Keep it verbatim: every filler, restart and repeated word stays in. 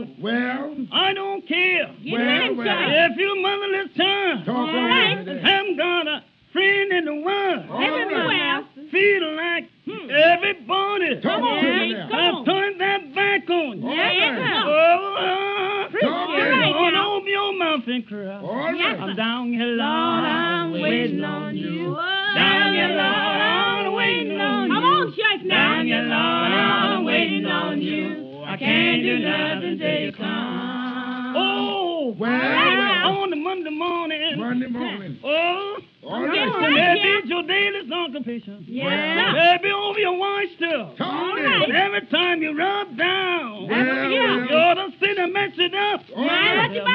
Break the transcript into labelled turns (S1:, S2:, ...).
S1: Well,
S2: I don't care.
S3: Get
S1: Well,
S3: ready,
S1: well.
S3: sir.
S2: If you motherless son,
S1: talk
S3: All
S1: over
S3: right.
S1: there.
S2: haven't got a friend in the world.
S1: All
S3: Everywhere.
S2: Feel like
S3: Hmm.
S2: everybody
S1: Talk
S3: Come on,
S1: to me
S3: Hank,
S1: now.
S3: come
S2: has
S3: on.
S2: turned their back on you.
S1: All
S3: Yes,
S1: right.
S3: sir.
S2: Oh,
S3: Preach
S1: Talk
S3: it
S1: to me.
S3: right
S2: Lord,
S3: now.
S2: open your mouth and cry.
S1: All
S3: Yes,
S1: right.
S3: sir.
S2: I'm down here, Lord,
S3: Lord, I'm waiting on you.
S2: Down here, Lord, I'm waiting on you.
S3: Come on, church now.
S2: Down here, Lord, I'm waiting on you. I can't do nothing till you come. Oh,
S1: Well,
S3: well.
S2: on the Monday morning.
S1: Monday morning.
S2: Oh,
S1: All
S3: Get
S1: right.
S3: right.
S2: there
S3: yeah.
S2: be your daily occupation.
S3: Yeah.
S2: There be over your white stuff.
S1: Talk
S3: All
S1: to
S3: right.
S2: But
S1: me.
S2: every time you rub down,
S1: Well,
S2: you
S1: well.
S2: ought to sit and mess it up.
S1: All
S3: Now,
S1: right.
S3: what you